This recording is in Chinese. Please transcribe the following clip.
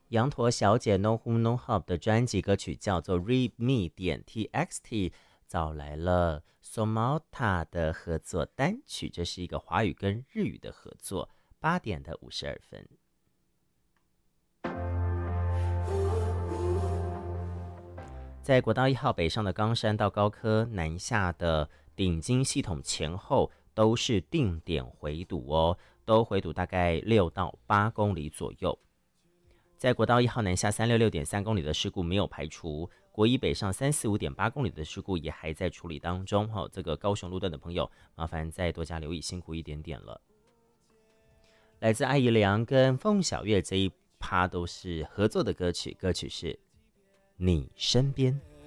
羊驼小姐 No Home No Hop 的专辑歌曲叫做 Read Me 点 TXT， 找来了 Somata 的合作单曲，这是一个华语跟日语的合作。8点的52分。在国道1号北上的冈山到高科南下的顶金系统前后都是定点回堵哦，都回堵大概6到8公里左右。在国道1号南下366.3公里的事故没有排除，国一北上345.8公里的事故也还在处理当中。这个高雄路段的朋友，麻烦再多加留意，辛苦一点点了。来自艾怡良跟凤小岳这一趴都是合作的歌曲，歌曲是《你身边》。